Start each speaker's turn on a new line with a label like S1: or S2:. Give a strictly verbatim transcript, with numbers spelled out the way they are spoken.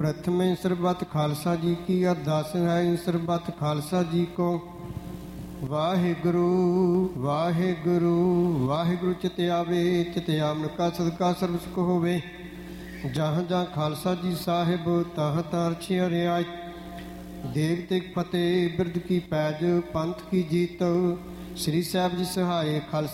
S1: प्रथम सरबत खालसा जी की अरदास है। सरबत खालसा जी को वाहिगुरु वाहिगुरु वाहिगुरु चित आवे, चित आवन का सदका सर्व सुख होवे। जहाँ जहाँ खालसा जी साहिब तहाँ तहाँ अर्शी रियायत। देग तेग फतेह बिरद की पैज, पंथ की जीत। श्री साहिब जी सहाय खालसा